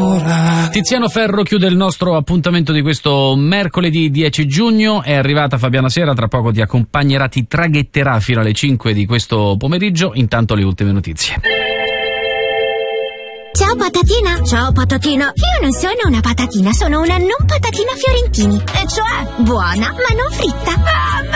ancora. Tiziano Ferro chiude il nostro appuntamento di questo mercoledì 10 giugno. È arrivata Fabiana Sera, tra poco ti accompagnerà, ti traghetterà fino alle 5 di questo pomeriggio. Intanto le ultime notizie. Ciao patatina. Ciao patatina. Io non sono una patatina, sono una non patatina Fiorentini. E cioè? Buona, ma non fritta.